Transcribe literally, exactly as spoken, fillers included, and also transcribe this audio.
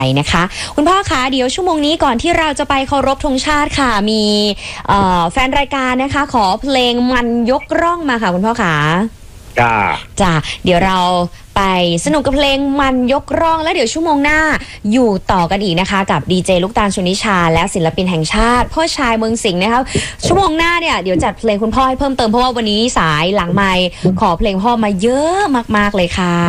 นะคะคุณพ่อคะเดี๋ยวชั่วโมงนี้ก่อนที่เราจะไปเคารพธงชาติค่ะมีแฟนรายการนะคะขอเพลงมันยกร่องมาค่ะคุณพ่อคะจ้าจ้าเดี๋ยวเราไปสนุกกับเพลงมันยกร่องแล้วเดี๋ยวชั่วโมงหน้าอยู่ต่อกันอีกนะคะกับดีเจลูกตาลชนิชาและศิลปินแห่งชาติพ่อชายเมืองสิงห์นะคะชั่วโมงหน้าเนี่ยเดี๋ยวจัดเพลงคุณพ่อให้เพิ่มเติมเพราะว่าวันนี้สายหลังไมค์ขอเพลงพ่อมาเยอะมากๆเลยค่ะ